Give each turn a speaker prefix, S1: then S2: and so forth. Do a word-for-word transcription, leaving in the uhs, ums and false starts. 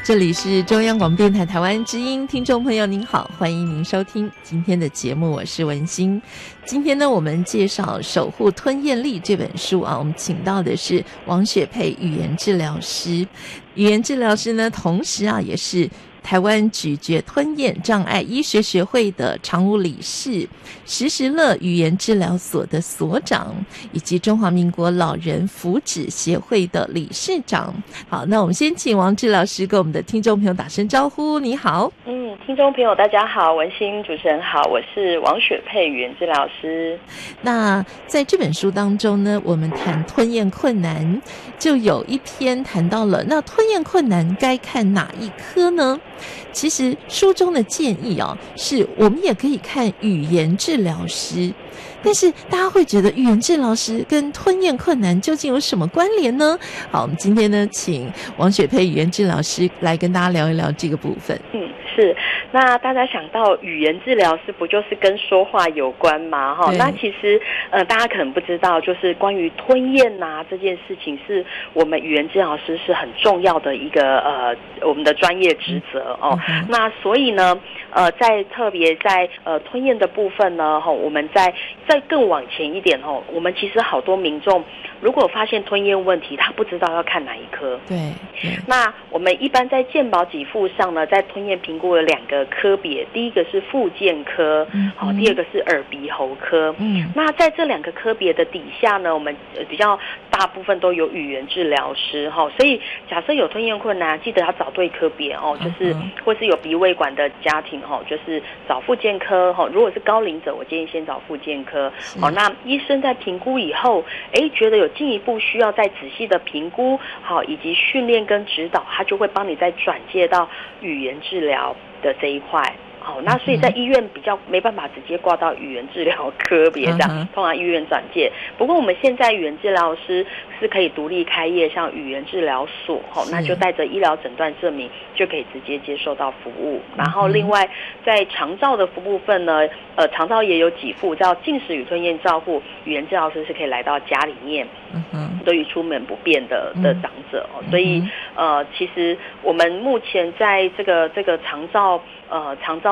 S1: 这里是中央广播电台台湾之音，听众朋友您好，欢迎您收听今天的节目，我是文心。今天呢，我们介绍《守护吞咽力》这本书啊，我们请到的是王雪佩语言治疗师。语言治疗师呢，同时啊也是台湾咀嚼吞咽障碍医学学会的常务理事，时时乐语言治疗所的所长，以及中华民国老人福祉协会的理事长。好，那我们先请王治疗师跟我们的听众朋友打声招呼。你好。
S2: 嗯，听众朋友大家好，文心主持人好，我是王雪佩语言治疗师。
S1: 那在这本书当中呢，我们谈吞咽困难，就有一篇谈到了那吞咽困难该看哪一科呢？其实书中的建议啊，是我们也可以看语言治疗师，但是大家会觉得语言治疗师跟吞咽困难究竟有什么关联呢？好，我们今天呢，请王雪佩语言治疗师来跟大家聊一聊这个部分。
S2: 嗯，是。那大家想到语言治疗师不就是跟说话有关吗？哈，那其实呃，大家可能不知道，就是关于吞咽呐、啊、这件事情，是我们语言治疗师是很重要的一个呃我们的专业职责哦。嗯、那所以呢，呃，在特别在呃吞咽的部分呢，哈，我们在再更往前一点哦，我们其实好多民众如果发现吞咽问题，他不知道要看哪一科。
S1: 对。对。
S2: 那我们一般在健保给付上呢，在吞咽评估有两个科别，第一个是复健科，嗯，好，第二个是耳鼻喉科。嗯，那在这两个科别的底下呢，我们比较大部分都有语言治疗师哈，所以假设有吞咽困难，记得要找对科别哦，就是或是有鼻胃管的家庭哈，就是找复健科哈。如果是高龄者，我建议先找复健科。好，那医生在评估以后，哎，觉得有进一步需要再仔细的评估，好，以及训练跟指导，他就会帮你再转介到语言治疗的这一块。好，那所以在医院比较没办法直接挂到语言治疗科别这样，通常医院转介。不过我们现在语言治疗师是可以独立开业，像语言治疗所，好，那就带着医疗诊断证明就可以直接接受到服务。然后另外在长照的部分呢，呃，长照也有给付叫进食与吞咽照护，语言治疗师是可以来到家里面，嗯，对于出门不便的的长者哦，所以呃，其实我们目前在这个这个长照呃长照